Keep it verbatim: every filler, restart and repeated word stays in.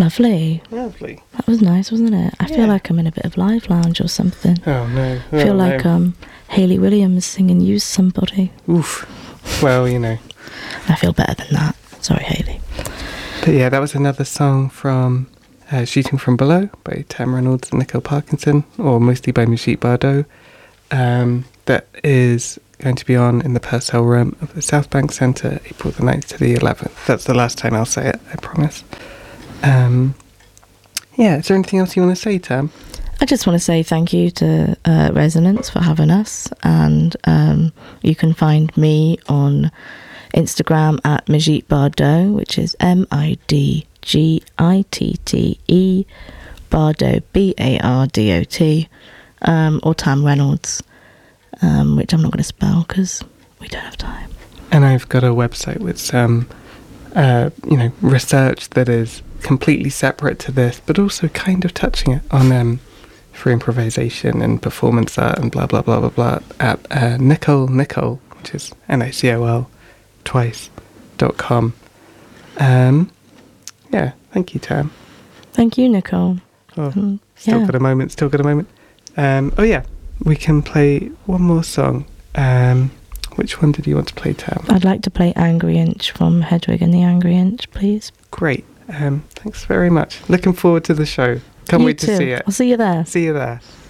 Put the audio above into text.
lovely. Lovely. That was nice, wasn't it? I Yeah. feel like I'm in a bit of live lounge or something. Oh no. I feel oh, like no. um, Hayley Williams singing Use Somebody. Oof. Well, you know. I feel better than that. Sorry, Hayley. But yeah, that was another song from uh, Shooting From Below by Tam Reynolds and Nicole Parkinson, or mostly by Majit Bardot. Um, that is going to be on in the Purcell Room of the South Bank Centre, April the ninth to the eleventh. That's the last time I'll say it, I promise. Um, yeah, is there anything else you want to say, Tam? I just want to say thank you to uh, Resonance for having us, and um, you can find me on Instagram at Majit Bardot, which is M I D G I T T E, Bardot, B A R D O T, um, or Tam Reynolds, um, which I'm not going to spell because we don't have time. And I've got a website with some, uh, you know, research that is completely separate to this, but also kind of touching it on um, for improvisation and performance art and blah, blah, blah, blah, blah, at uh, Nicole Nicole, which is N I C O L, twice, dot com. Um, yeah, thank you, Tam. Thank you, Nicole. Oh, Um, still yeah. got a moment, still got a moment. Um, oh yeah, we can play one more song. Um, which one did you want to play, Tam? I'd like to play Angry Inch from Hedwig and the Angry Inch, please. Great. Um, thanks very much. Looking forward to the show. Can't You wait to too. see it. I'll see you there. See you there.